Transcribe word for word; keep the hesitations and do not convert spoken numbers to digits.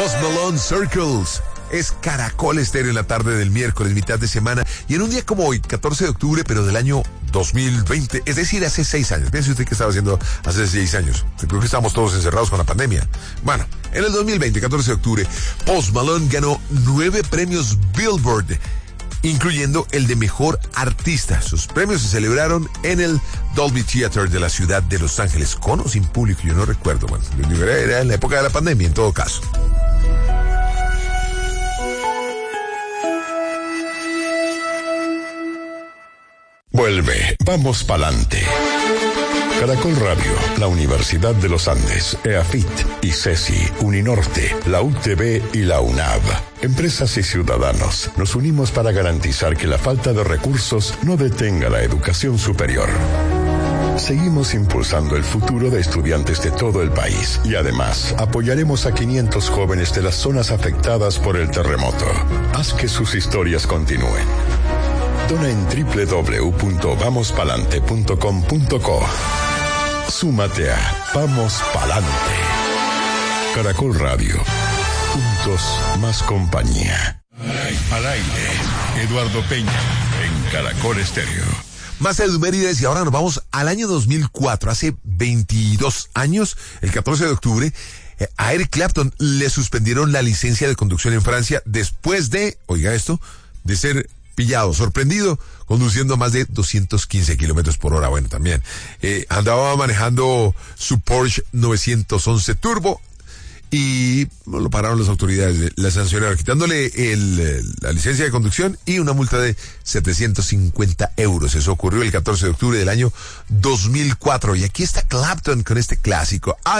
Post Malone, Circles. Es Caracol Estéreo en la tarde del miércoles, mitad de semana. Y en un día como hoy, catorce de octubre, pero del año dos mil veinte. Es decir, hace seis años. Piense usted qué estaba haciendo hace seis años. Creo que estábamos todos encerrados con la pandemia. Bueno, en el dos mil veinte, catorce de octubre, Post Malone ganó nueve premios Billboard, incluyendo el de Mejor Artista. Sus premios se celebraron en el Dolby Theater de la ciudad de Los Ángeles, con o sin público, yo no recuerdo. Bueno, era en la época de la pandemia, en todo caso. Vuelve, vamos pa'lante. Caracol Radio, la Universidad de los Andes, EAFIT, ICESI, Uninorte, la U T V y la UNAV. Empresas y ciudadanos, nos unimos para garantizar que la falta de recursos no detenga la educación superior. Seguimos impulsando el futuro de estudiantes de todo el país y además apoyaremos a quinientos jóvenes de las zonas afectadas por el terremoto. Haz que sus historias continúen. Dona en doble u doble u doble u punto vamos palante punto com punto co. Súmate a Vamos Palante. Caracol Radio. Juntos más compañía. Al aire. Eduardo Peña en Caracol Estéreo. Más edumérides y ahora nos vamos al año dos mil cuatro. Hace veintidós años, el catorce de octubre, a Eric Clapton le suspendieron la licencia de conducción en Francia después de, oiga esto, de ser pillado, sorprendido, conduciendo a más de doscientos quince kilómetros por hora. Bueno, también eh, andaba manejando su Porsche novecientos once Turbo y bueno, lo pararon las autoridades, la sancionaron, quitándole el, la licencia de conducción y una multa de setecientos cincuenta euros. Eso ocurrió el catorce de octubre del año dos mil cuatro. Y aquí está Clapton con este clásico.